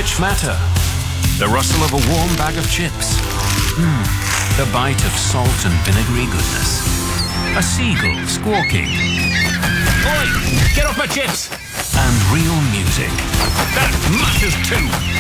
which matter. The rustle of a warm bag of chips. The bite of salt and vinegary goodness. A seagull squawking. Oi! Get off my chips! And real music. That matters too!